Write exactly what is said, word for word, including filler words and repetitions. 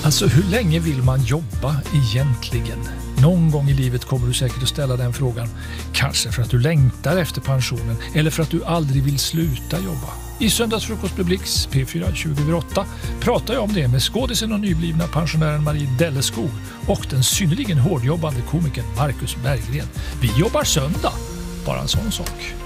Alltså, hur länge vill man jobba egentligen? Någon gång i livet kommer du säkert att ställa den frågan. Kanske för att du längtar efter pensionen eller för att du aldrig vill sluta jobba. I Söndagsfrukost med Blix P fyra tjugo över åtta pratar jag om det med skådisen och nyblivna pensionären Marie Delleskog och den synnerligen hårdjobbande komikern Marcus Berggren. Vi jobbar söndag, bara en sån sak.